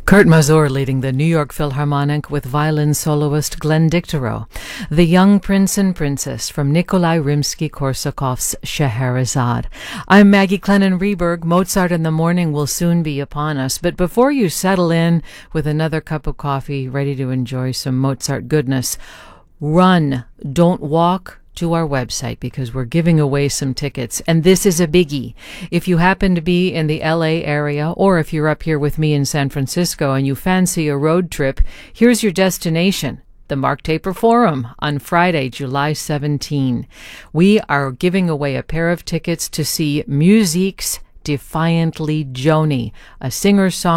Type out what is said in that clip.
Kurt Masur leading the New York Philharmonic with violin soloist Glenn Dicterow. The Young Prince and Princess from Nikolai Rimsky-Korsakov's Scheherazade. I'm Maggie Clennon-Reberg. Mozart in the Morning will soon be upon us. But before you settle in with another cup of coffee, ready to enjoy some Mozart goodness, run, don't walk, to our website because we're giving away some tickets. And this is a biggie. If you happen to be in the LA area, or if you're up here with me in San Francisco and you fancy a road trip, here's your destination. The Mark Taper Forum on Friday, July 17. We are giving away a pair of tickets to see Musique's Defiantly Joni, a singer-songwriter